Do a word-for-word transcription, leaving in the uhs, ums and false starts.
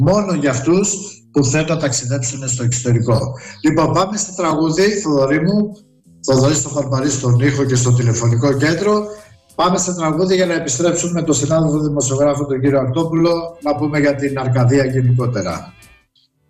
μόνο για αυτούς που θέλουν να ταξιδέψουν στο εξωτερικό. Λοιπόν, πάμε στο τραγούδι, Θοδωρή μου. Θοδωρή στο Παρπαρί, στον ήχο και στο τηλεφωνικό κέντρο. Πάμε στο τραγούδι για να επιστρέψουμε με τον συνάδελφο δημοσιογράφο τον κύριο Αρτόπουλο να πούμε για την Αρκαδία γενικότερα.